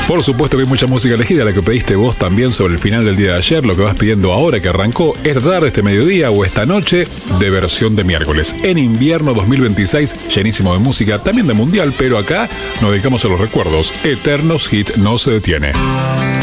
Por supuesto que hay mucha música elegida, la que pediste vos también sobre el final del día de ayer, lo que vas pidiendo ahora que arrancó esta tarde, este mediodía o esta noche de versión de miércoles. En invierno 2026, llenísimo de música, también de mundial, pero acá nos dedicamos a los recuerdos. Eternos Hit no se detiene.